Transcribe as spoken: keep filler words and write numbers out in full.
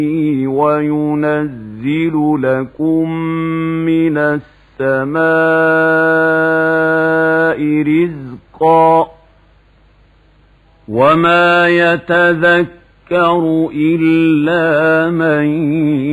وينزل لكم من السماء رزقا وما يتذكر إلا من